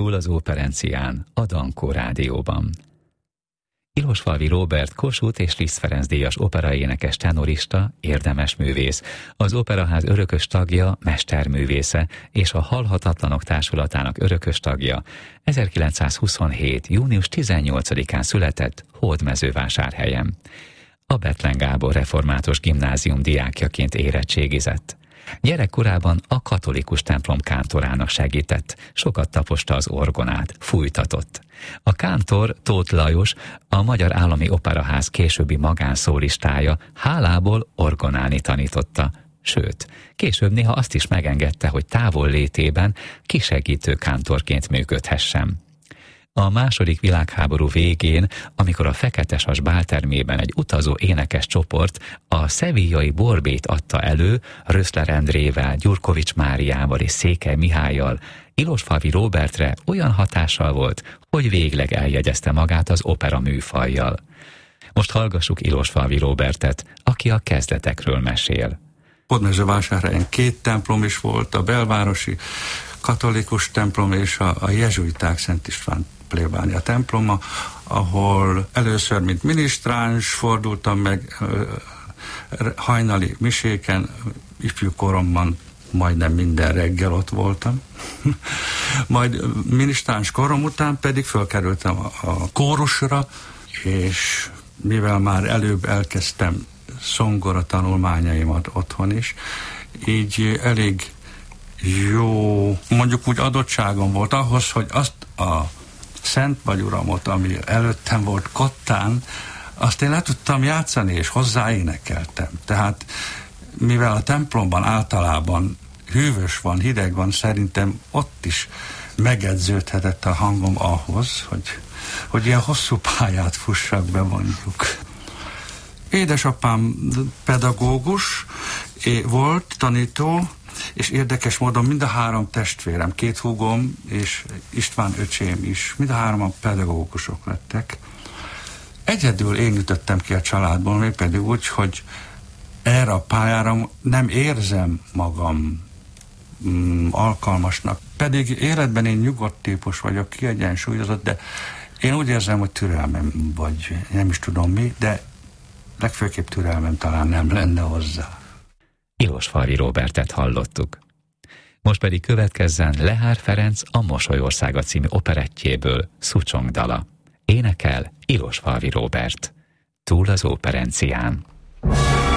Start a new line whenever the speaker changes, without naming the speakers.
Túl az Óperencián, a Dankó Rádióban. Ilosvalvi Róbert Kossuth és Liszt Ferenc díjas operaénekes tenorista, érdemes művész, az Operaház örökös tagja, mesterművésze és a Halhatatlanok Társulatának örökös tagja. 1927. június 18-án született Hódmezővásárhelyen. A Bethlen Gábor Református Gimnázium diákjaként érettségizett. Gyerekkorában a katolikus templom kántorának segített, sokat taposta az orgonát, fújtatott. A kántor, Tóth Lajos, a Magyar Állami Operaház későbbi magánszólistája hálából orgonálni tanította, sőt, később néha azt is megengedte, hogy távol létében kisegítő kántorként működhessen. A második világháború végén, amikor a Feketesas báltermében egy utazó énekes csoport a szevillai Borbét adta elő, Röszler Endrével, Gyurkovics Máriával és Székely Mihályal, Ilosvalvi Róbertre olyan hatással volt, hogy végleg eljegyezte magát az opera műfajjal. Most hallgassuk Ilosvalvi Róbertet, aki a kezdetekről mesél.
Hódmezővásárhelyen 2 templom is volt, a belvárosi katolikus templom és a jezsuiták Szent István plébánia temploma, ahol először, mint minisztráns fordultam meg hajnali miséken, ifjú koromban majdnem minden reggel ott voltam. Majd minisztráns korom után pedig fölkerültem a kórusra, és mivel már előbb elkezdtem zongora tanulmányaimat otthon is, így elég jó, mondjuk úgy adottságom volt ahhoz, hogy azt a Szent Vagy Uramot, ami előttem volt kottán, azt én le tudtam játszani, és hozzáénekeltem. Tehát mivel a templomban általában hűvös van, hideg van, szerintem ott is megedződhetett a hangom ahhoz, hogy ilyen hosszú pályát fussak be, mondjuk. Édesapám pedagógus volt, tanító, és érdekes módon mind a 3 testvérem, 2 húgom és István öcsém is, mind a 3-an pedagógusok lettek. Egyedül én ütöttem ki a családból, mégpedig úgy, hogy erre a pályára nem érzem magam alkalmasnak. Pedig életben én nyugodt típus vagyok, kiegyensúlyozott, de én úgy érzem, hogy türelmem, vagy nem is tudom mi, de legfőképp türelmem talán nem lenne hozzá.
Ilosvalvi Róbertet hallottuk. Most pedig következzen Lehár Ferenc a Mosolyországa című operettjéből Szucsong dala. Énekel Ilosvalvi Róbert. Túl az Óperencián.